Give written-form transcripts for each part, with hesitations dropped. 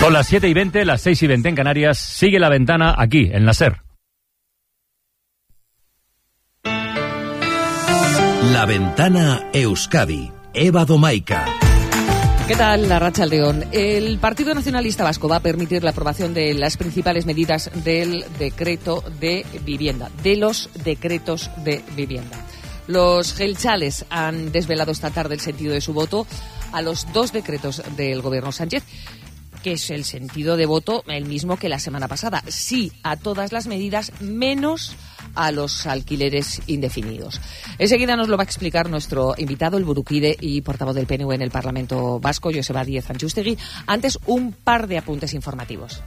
Son las 7:20, las 6:20 en Canarias. Sigue La Ventana aquí, en la SER. La Ventana Euskadi. Eva Domaica. ¿Qué tal, Arratsaldeon? El Partido Nacionalista Vasco va a permitir la aprobación de las principales medidas del decreto de vivienda, de los decretos de vivienda. Los jeltzales han desvelado esta tarde el sentido de su voto a los dos decretos del Gobierno Sánchez, que es el sentido de voto el mismo que la semana pasada. Sí a todas las medidas, menos a los alquileres indefinidos. Enseguida nos lo va a explicar nuestro invitado, el burukide y portavoz del PNV en el Parlamento Vasco, Joseba Díez Antxustegi. Antes, un par de apuntes informativos.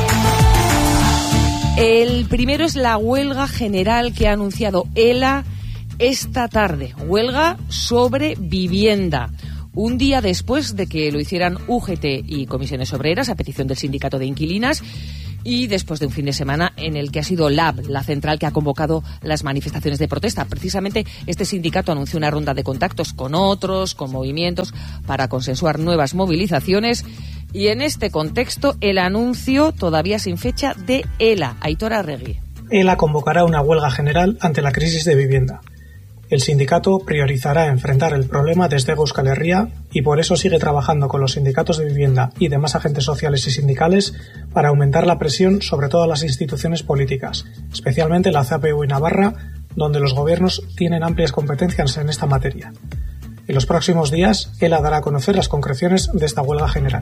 El primero es la huelga general que ha anunciado ELA esta tarde. Huelga sobre vivienda. Un día después de que lo hicieran UGT y Comisiones Obreras a petición del Sindicato de Inquilinas, y después de un fin de semana en el que ha sido LAB, la central que ha convocado las manifestaciones de protesta. Precisamente este sindicato anunció una ronda de contactos con otros, con movimientos, para consensuar nuevas movilizaciones. Y en este contexto, el anuncio todavía sin fecha de ELA. Aitor Arregui. ELA convocará una huelga general ante la crisis de vivienda. El sindicato priorizará enfrentar el problema desde Euskal Herria y por eso sigue trabajando con los sindicatos de vivienda y demás agentes sociales y sindicales para aumentar la presión sobre todas las instituciones políticas, especialmente la CPU y Navarra, donde los gobiernos tienen amplias competencias en esta materia. En los próximos días, ELA dará a conocer las concreciones de esta huelga general.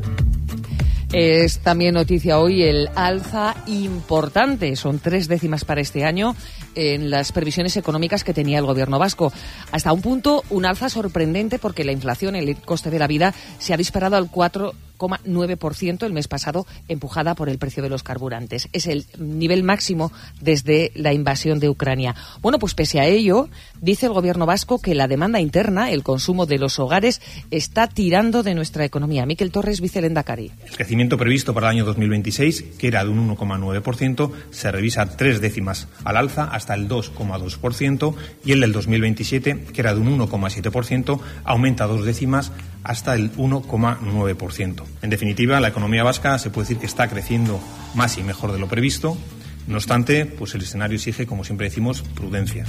Es también noticia hoy el alza importante, son 3 décimas para este año, en las previsiones económicas que tenía el gobierno vasco. Hasta un punto, un alza sorprendente porque la inflación, el coste de la vida, se ha disparado al 4,9% el mes pasado, empujada por el precio de los carburantes. Es el nivel máximo desde la invasión de Ucrania. Bueno, pues pese a ello, dice el gobierno vasco que la demanda interna, el consumo de los hogares, está tirando de nuestra economía. Miquel Torres, vicelehendakari. El crecimiento previsto para el año 2026, que era de un 1,9%, se revisa 3 décimas al alza hasta el 2,2%, y el del 2027, que era de un 1,7%, aumenta 2 décimas hasta el 1,9%. En definitiva, la economía vasca se puede decir que está creciendo más y mejor de lo previsto. No obstante, pues el escenario exige, como siempre decimos, prudencia.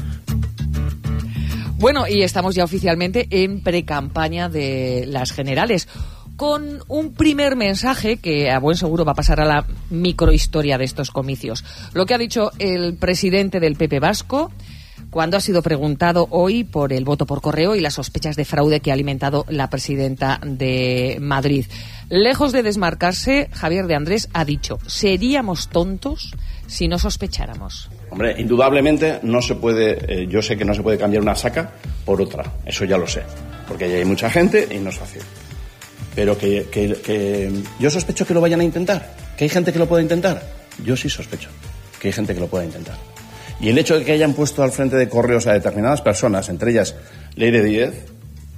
Bueno, y estamos ya oficialmente en precampaña de las generales, con un primer mensaje que a buen seguro va a pasar a la microhistoria de estos comicios. Lo que ha dicho el presidente del PP vasco cuando ha sido preguntado hoy por el voto por correo y las sospechas de fraude que ha alimentado la presidenta de Madrid. Lejos de desmarcarse, Javier de Andrés ha dicho: seríamos tontos si no sospecháramos. Hombre, indudablemente no se puede, yo sé que no se puede cambiar una saca por otra, eso ya lo sé, porque ahí hay mucha gente y no es fácil. Pero que yo sospecho que lo vayan a intentar, que hay gente que lo pueda intentar. Yo sí sospecho que hay gente que lo pueda intentar. Y el hecho de que hayan puesto al frente de correos a determinadas personas, entre ellas Leire Díez,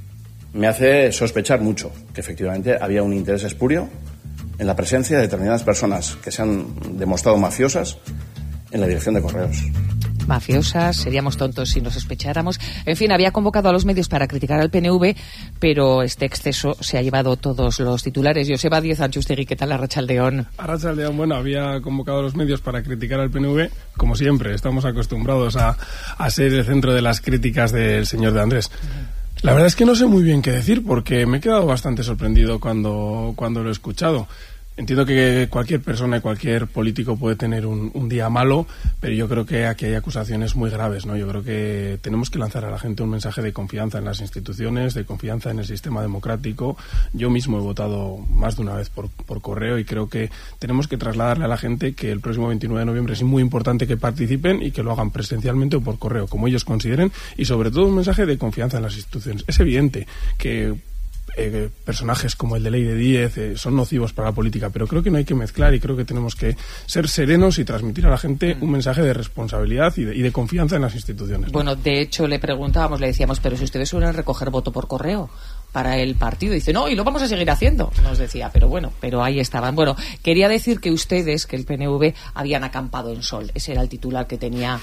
me hace sospechar mucho que efectivamente había un interés espurio en la presencia de determinadas personas que se han demostrado mafiosas en la dirección de correos. Mafiosas, seríamos tontos si nos sospecháramos. En fin, había convocado a los medios para criticar al PNV, pero este exceso se ha llevado todos los titulares. Joseba Díez Antxustegi, ¿qué tal, Arratsaldeon? Arratsaldeon, bueno, había convocado a los medios para criticar al PNV, como siempre, estamos acostumbrados a ser el centro de las críticas del señor de Andrés. La verdad es que no sé muy bien qué decir, porque me he quedado bastante sorprendido cuando lo he escuchado. Entiendo que cualquier persona y cualquier político puede tener un día malo, pero yo creo que aquí hay acusaciones muy graves, ¿no? Yo creo que tenemos que lanzar a la gente un mensaje de confianza en las instituciones, de confianza en el sistema democrático. Yo mismo he votado más de una vez por correo y creo que tenemos que trasladarle a la gente que el próximo 29 de noviembre es muy importante que participen y que lo hagan presencialmente o por correo, como ellos consideren, y sobre todo un mensaje de confianza en las instituciones. Es evidente que personajes como el de Leire Díez son nocivos para la política, pero creo que no hay que mezclar y creo que tenemos que ser serenos y transmitir a la gente un mensaje de responsabilidad y de confianza en las instituciones. Bueno, de hecho le preguntábamos, le decíamos, pero si ustedes suelen recoger voto por correo para el partido, dice, no, y lo vamos a seguir haciendo, nos decía, pero ahí estaban. Bueno, quería decir que ustedes, que el PNV, habían acampado en Sol, ese era el titular que tenía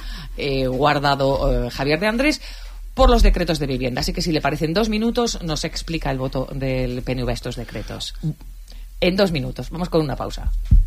guardado Javier de Andrés, por los decretos de vivienda. Así que si le parecen 2 minutos, nos explica el voto del PNV a estos decretos. en 2 minutos. Vamos con una pausa.